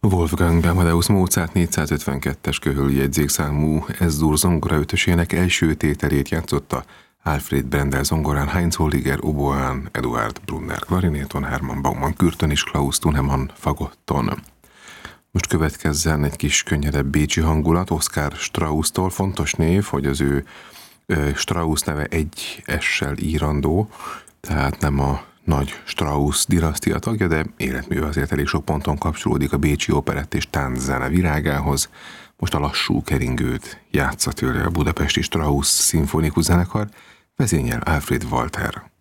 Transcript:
Wolfgang Amadeus Mozart 452-es köhöli jegyzékszámú S-dur zongoraötösének első tételét játszotta Alfred Brendel zongorán, Heinz Holliger oboán, Eduard Brunner klarinéton, Hermann Baumann kürtön és Klaus Thunemann fagotton. Most következzen egy kis könnyedebb bécsi hangulat Oskar Strauss-tól. Fontos név, hogy az ő Strauss neve egy S-sel írandó, tehát nem a nagy Strauss dinasztia tagja, de életműve azért elég sok ponton kapcsolódik a bécsi operett és tánczene virágához. Most a lassú keringőt játsza tőle a budapesti Strauss szimfonikus zenekar, vezényel Alfred Walter.